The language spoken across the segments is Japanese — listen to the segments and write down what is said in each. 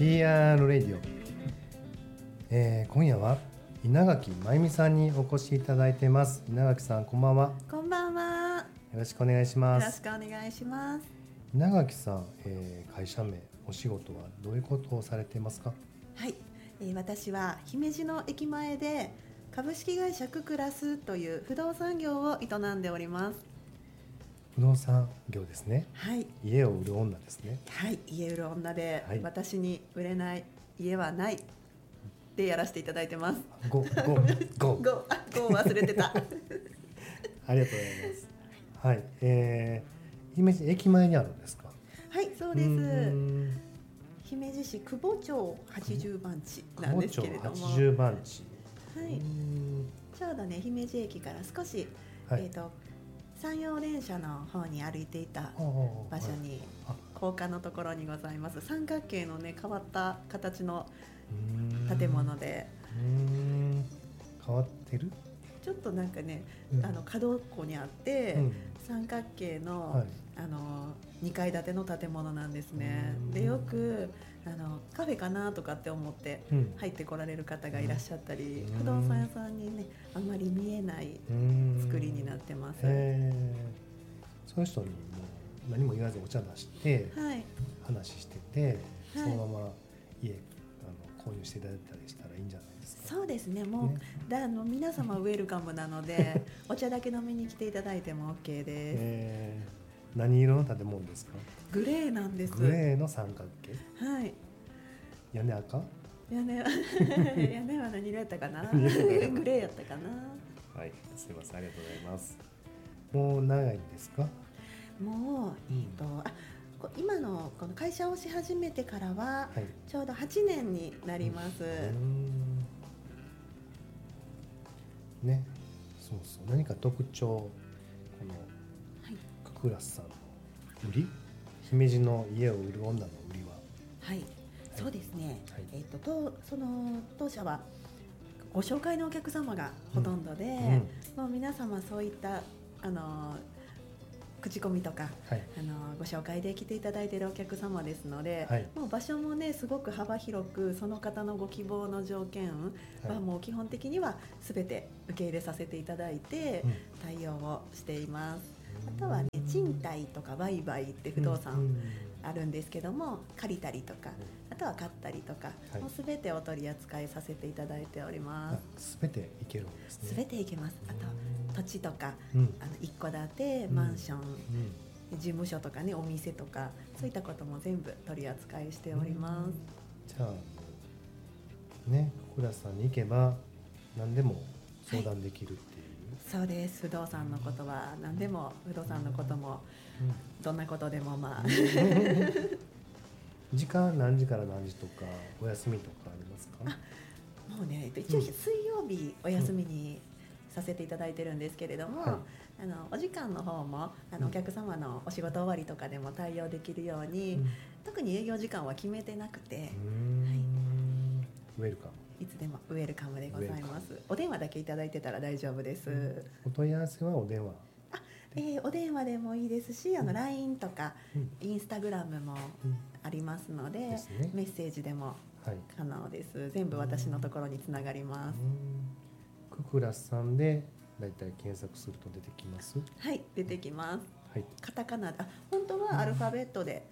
PR レディオ、今夜は稲垣真由美さんにお越しいただいてます。稲垣さん、こんばんは。 こんばんは。 よろしくお願いします。 よろしくお願いします。 稲垣さん、会社名、お仕事はどういうことをされていますか？ はい、私は姫路の駅前で株式会社ククラスという不動産業を営んでおります。 不動産業ですね。 はい、 家を売る女ですね。 はい、家売る女で、 はい、 私に売れない家はないでやらせていただいてます。 ゴ忘れてた。 ありがとうございます。はい、姫路駅前にあるんですか？ はい、そうです。姫路市久保町80番地なんですけれども、 久保町80番地、 はい、ちょうどね姫路駅から少し、 はい、 山陽電車の方に歩いていた場所に、高架のところにございます。三角形のね変わった形の建物で、 変わってる？ ちょっとなんかね、角っこにあって、三角形の、 はい、 2階建ての建物なんですね。でよくカフェかなとかって思って入ってこられる方がいらっしゃったり、不動産屋さんにねあまり見えない作りになってます。 そういう人にもう何も言わずお茶出して、はい、話してて、そのまま家購入していただいたりしたらいいんじゃないですか？ そうですね。もう、皆様ウェルカムなのでお茶だけ飲みに来ていただいても OK です。 何色の建物ですか？ グレーなんです。 グレーの三角形。 はい。 屋根赤？ 屋根は何色やったかな？グレーやったかな？ はい、すみません、ありがとうございます。もう長いんですか？ もう、今のこの会社をし始めてからは、ちょうど8年になります。 ね、そうそう、何か特徴、このククラスさんの売り、姫路の家を売る女の売りは？ はい、そうですね。その当社はご紹介のお客様がほとんどで、もう皆様そういった口コミとか、ご紹介で来ていただいているお客様ですので、もう場所もねすごく幅広く、その方のご希望の条件はもう基本的には全て受け入れさせていただいて対応をしています。あとはね、賃貸とか売買って不動産あるんですけども、借りたりとか、あとは買ったりとか、もう全てお取り扱いさせていただいております。 全ていけるんですね。 全ていけます。あと土地とか、一戸建て、マンション、事務所とかね、お店とか、そういったことも全部取り扱いしております。 じゃあね、クラスさんに行けば何でも相談できるっていう、 そうです。不動産のことは何でも、不動産のことも、どんなことでも時間何時から何時とかお休みとかありますか？ もうね、一応水曜日お休みにさせていただいてるんですけれども、お時間の方もお客様のお仕事終わりとかでも対応できるように、特に営業時間は決めてなくて、 ウェルカム、 いつでもウェルカムでございます。お電話だけいただいてたら大丈夫です。 お問い合わせはお電話？ お電話でもいいですし、LINE とか、インスタグラムもありますので、メッセージでも可能です。全部私のところにつながります。 ククラスさんでだいたい検索すると出てきます？ はい、出てきます。カタカナ、本当はアルファベットで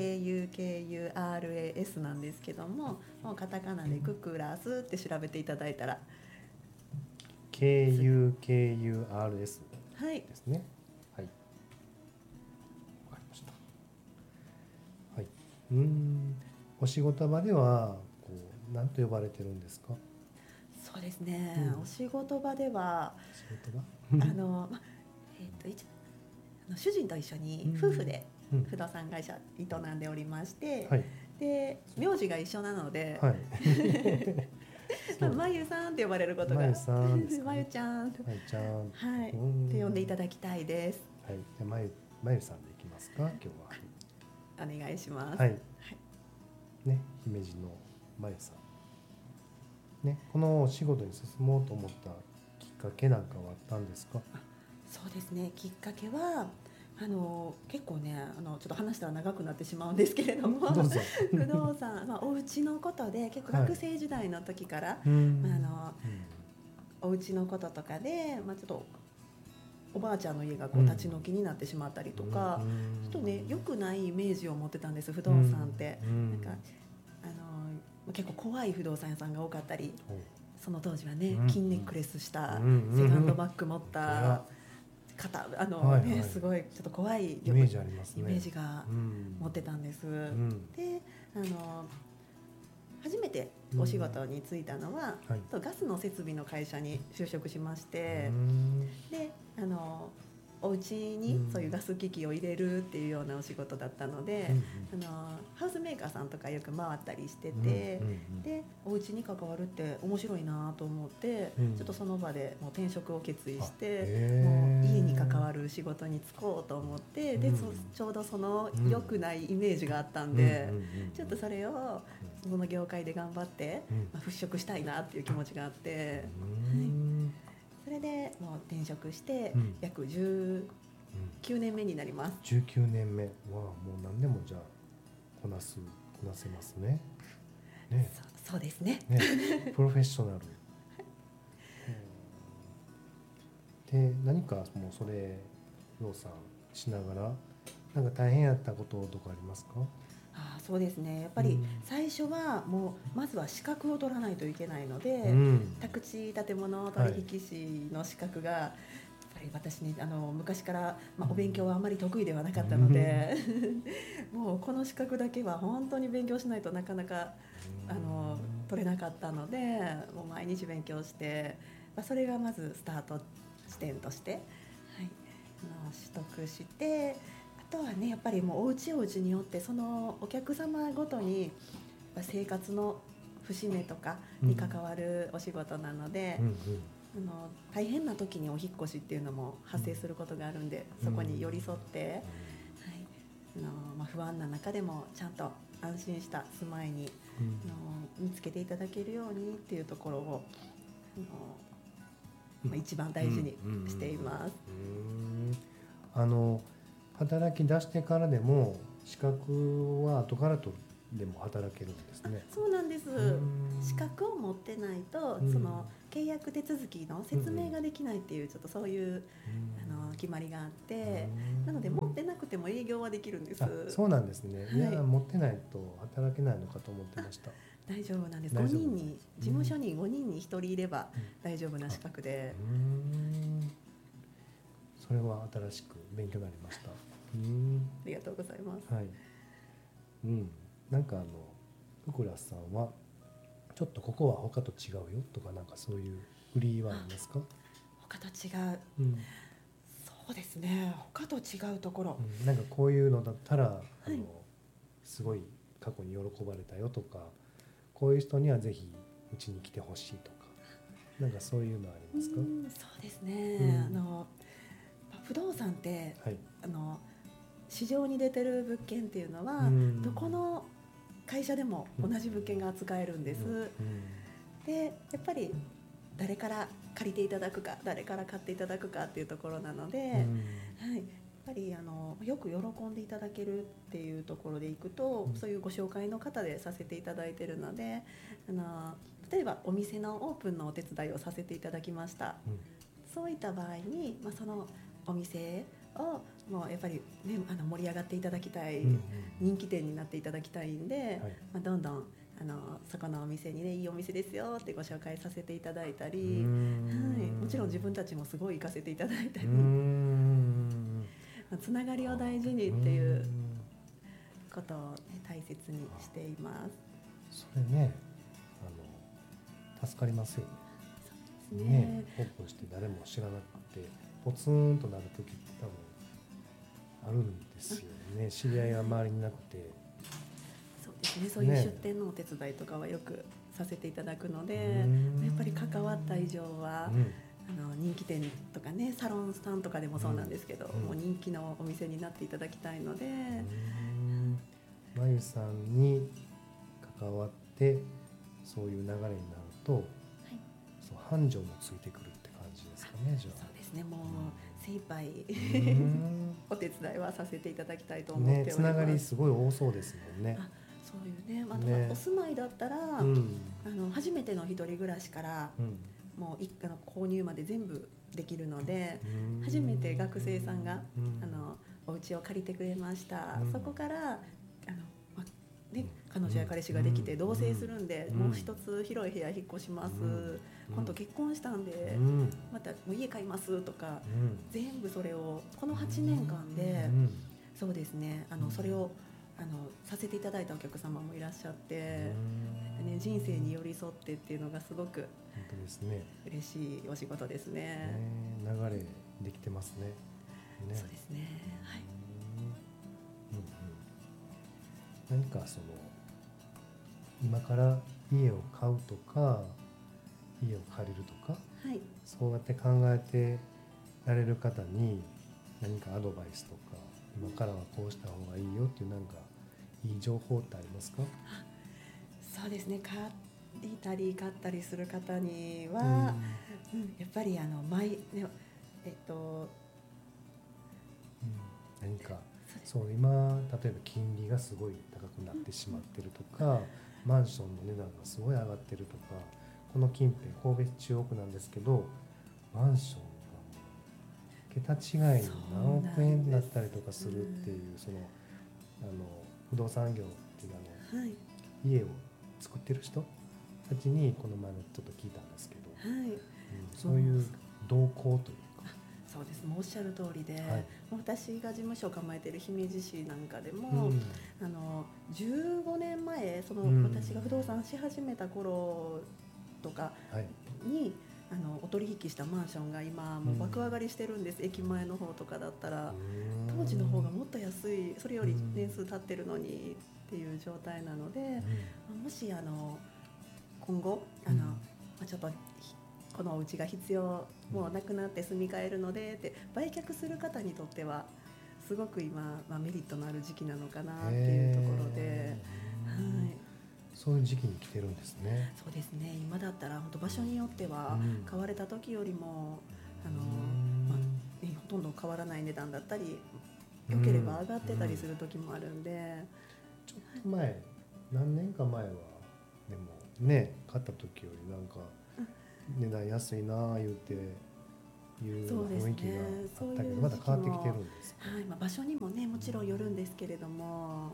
KUKURAS なんですけども、もうカタカナでククラスって調べていただいたら KUKURS ですね。はい、わかりました。はい。お仕事場では何と呼ばれてるんですか？ そうですね、お仕事場では主人と一緒に夫婦で不動産会社営んでおりまして、で名字が一緒なので、まゆさんって呼ばれることが、まゆさんですか？まゆちゃん、って呼んでいただきたいです。 はい、じゃまゆさんでいきますか、今日は。 お願いします。 ね、姫路のまゆさん。ね、このお仕事に進もうと思ったきっかけなんかはあったんですか？ そうですね、きっかけは結構ねちょっと話したら長くなってしまうんですけれども不動産、お家のことで結構学生時代の時から、お家のこととかで、ちょっとおばあちゃんの家がこう立ち退きになってしまったりとか、ちょっとね良くないイメージを持ってたんです、不動産って。なんか結構怖い不動産屋さんが多かったり、その当時はね、金ネックレスしたセカンドバッグ持った方すごいちょっと怖いイメージありますね。 イメージが持ってたんです。で初めてお仕事に就いたのは、ガスの設備の会社に就職しまして、でお家にそういうガス機器を入れるっていうようなお仕事だったので、ハウスメーカーさんとかよく回ったりしてて、でお家に関わるって面白いなと思って、ちょっとその場でもう転職を決意して、もう家に関わる仕事に就こうと思って、でちょうどその良くないイメージがあったんで、ちょっとそれをその業界で頑張って、払拭したいなっていう気持ちがあって、それでもう転職して約19年目になります。 19年目はもう何でもじゃあこなせますね。 そうですね。 プロフェッショナル。で何かもうそれ不動産しながらなんか大変やったこととかありますか？ そうですね、やっぱり最初はもうまずは資格を取らないといけないので、宅地建物取引士の資格がやっぱり私ね昔から、お勉強はあまり得意ではなかったのでもうこの資格だけは本当に勉強しないとなかなか取れなかったので、もう毎日勉強して、それがまずスタート地点として、取得して、あとはねやっぱりもうお家によってそのお客様ごとに生活の節目とかに関わるお仕事なので、大変な時にお引っ越しっていうのも発生することがあるんで、そこに寄り添って、不安な中でもちゃんと安心した住まいに、見つけていただけるようにっていうところを一番大事にしています。 働き出してからでも資格は後からとでも働けるんですね。 そうなんです。資格を持ってないと、その契約手続きの説明ができないっていうちょっとそういう決まりがあって、なので持ってなくても営業はできるんです。 そうなんですね。いや持ってないと働けないのかと思ってました。 大丈夫なんです。5人に事務所に5人に1人いれば大丈夫な資格で。 それは新しく勉強になりました。 ありがとうございます。 はい。なんかふくらさんはちょっとここは他と違うよとかなんかそういう売りはありますか？ 他と違う。そうですね。他と違うところ。 なんかこういうのだったらすごい過去に喜ばれたよとか、こういう人にはぜひうちに来てほしいとか、なんかそういうのありますか？ そうですね。不動産って、市場に出てる物件っていうのは、どこの会社でも同じ物件が扱えるんです。でやっぱり誰から借りていただくか誰から買っていただくかっていうところなので、やっぱりよく喜んでいただけるっていうところでいくと、そういうご紹介の方でさせていただいてるので、例えばお店のオープンのお手伝いをさせていただきました。そういった場合に、そのお店をもうやっぱり、ね、盛り上がっていただきたい、人気店になっていただきたいんで、どんどんそこのお店にねいいお店ですよってご紹介させていただいたり、もちろん自分たちもすごい行かせていただいたり、つながりを大事にっていうことを、大切にしています。 それね助かりますよね。 そうですね。 オープンして誰も知らなくてポツンとなる時って多分あるんですよね。知り合いが周りになくて。 そうですね。そういう出店のお手伝いとかはよくさせていただくので、やっぱり関わった以上は、人気店とかね、サロンさんとかでもそうなんですけど、もう人気のお店になっていただきたいので、 まゆさんに関わってそういう流れになると、繁盛もついてくるって感じですかね。じゃあそうですね。もう精一杯お手伝いはさせていただきたいと思っております。 つながりすごい多そうですもんね。 そういうね、お住まいだったら、初めての一人暮らしから、もう購入まで全部できるので、初めて学生さんが、お家を借りてくれました、そこから彼女や彼氏ができて同棲するんで、もう一つ広い部屋引っ越します、今度結婚したんで、またもう家買いますとか、全部それをこの8年間で、そうですね、それをさせていただいたお客様もいらっしゃって、人生に寄り添ってっていうのがすごく本当ですね、 嬉しいお仕事ですね。 流れできてますね。 そうですね、はい。 何か今から家を買うとか家を借りるとか、そうやって考えてられる方に何かアドバイスとか、今からはこうした方がいいよっていうなんかいい情報ってありますか？ そうですね、借りたり買ったりする方には、やっぱり何か今例えば金利がすごい高くなってしまってるとか、マンションの値段がすごい上がってるとか、この近辺神戸市中央区なんですけど、マンションが桁違いに何億円になったりとかするっていう、不動産業っていう家を作ってる人たちにこの前ちょっと聞いたんですけど、そういう動向というか。 そうです、もうおっしゃる通りで、私が事務所を構えている姫路市なんかでも、15年前私が不動産し始めた頃とかに、お取引したマンションが今もう爆上がりしてるんです、駅前の方とかだったら。当時の方がもっと安い、それより年数経ってるのにっていう状態なので、もし今後ちょっとこのお家が必要もうなくなって住み替えるのでって売却する方にとってはすごく今、メリットのある時期なのかなっていうところで、 そういう時期に来てるんですね。 そうですね、今だったら本当場所によっては買われた時よりもほとんど変わらない値段だったり、良ければ上がってたりする時もあるんで、 ちょっと前、何年か前はでもね、買った時よりなんか値段安いな言うていう雰囲気があったけど、まだ変わってきてるんですか？ 場所にもね、もちろんよるんですけれども、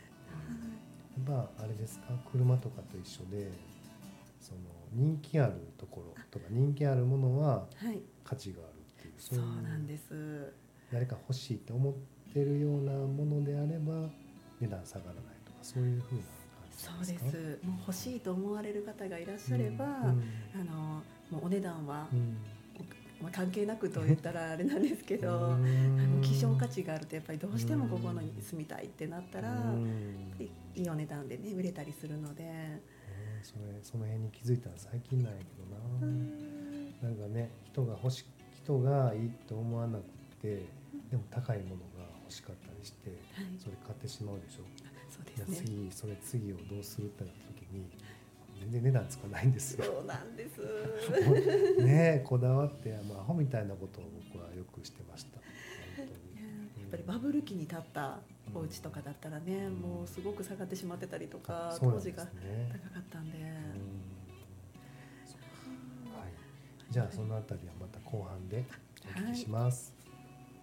あれですか、車とかと一緒で人気あるところとか人気あるものは価値があるっていう、 そうなんです。 誰か欲しいって思ってるようなものであれば値段下がらないとか、そういうふうな感じですか？ そうです。もう欲しいと思われる方がいらっしゃれば、もうお値段は、関係なくと言ったらあれなんですけど、希少価値があるとやっぱりどうしてもここに住みたいってなったら、いいお値段でね売れたりするので、 その辺に気づいたら最近なんやけどな。なんかね、人がいいと思わなくて、でも高いものが欲しかったりして、それ買ってしまうでしょ。 そうですね。 次をどうするってなった時に全然値段つかないんですよ。 そうなんです。 ね、こだわってアホみたいなことを僕はよくしてました。本当に。 やっぱりバブル期に建ったお家とかだったらね、もうすごく下がってしまってたりとか、当時が高かったんで。 じゃあそのあたりはまた後半でお聞きします。